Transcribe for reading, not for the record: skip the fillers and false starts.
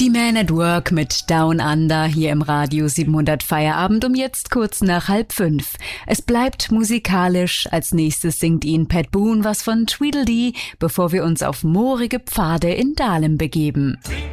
Die Man at Work mit Down Under hier im Radio 700 Feierabend um jetzt kurz nach 4:30. Es bleibt musikalisch. Als nächstes singt Ihnen Pat Boone was von Tweedledee, bevor wir uns auf moorige Pfade in Dahlem begeben.